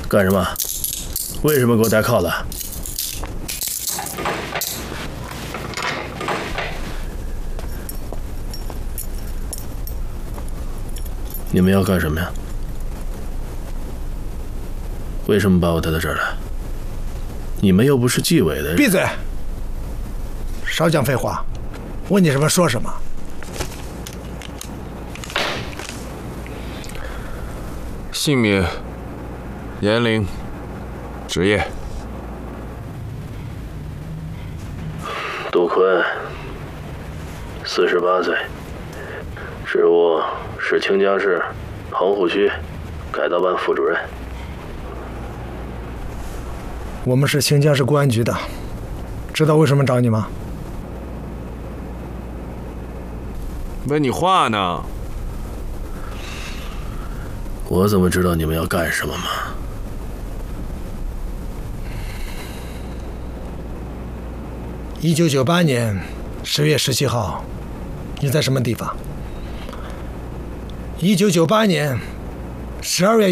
干什么？为什么给我带铐子？你们要干什么呀？为什么把我带到这儿来？你们又不是纪委的人。 闭嘴！少讲废话，问你什么说什么。 姓名、年龄、职业。 杜坤，48岁，职务是清江市棚户区改造办副主任。 我们是清江市公安局的，知道为什么找你吗？ 问你话呢。 我怎么知道你们要干什么吗 ？1998年10月17号，你在什么地方？1998年12月